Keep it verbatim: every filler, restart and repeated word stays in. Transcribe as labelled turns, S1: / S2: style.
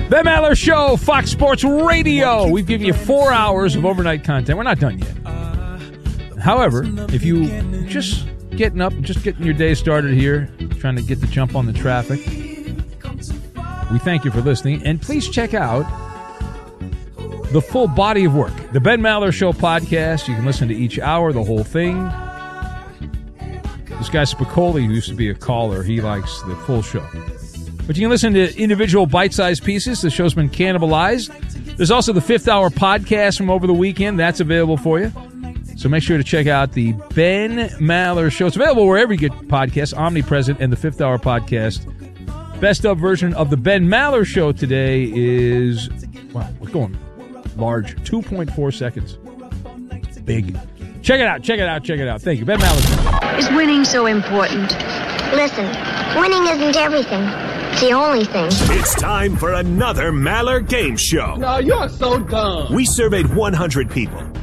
S1: Ben Maller Show, Fox Sports Radio. We've given you four hours of overnight content. We're not done yet. However, if you just getting up, just getting your day started here, trying to get the jump on the traffic, we thank you for listening. And please check out the full body of work. The Ben Maller Show podcast. You can listen to each hour, the whole thing. This guy Spicoli, who used to be a caller, he likes the full show. But you can listen to individual bite-sized pieces. The show's been cannibalized. There's also the Fifth Hour podcast from over the weekend. That's available for you. So make sure to check out the Ben Maller Show. It's available wherever you get podcasts, omnipresent, and the Fifth Hour podcast. Best of version of the Ben Maller Show today is, wow, we're going large, two point four seconds. Big. Check it out, check it out, check it out. Thank you. Ben Maller Show.
S2: Is winning so important?
S3: Listen, winning isn't everything. It's the only thing.
S4: It's time for another Maller Game Show.
S5: No, you're so dumb.
S4: We surveyed one hundred people.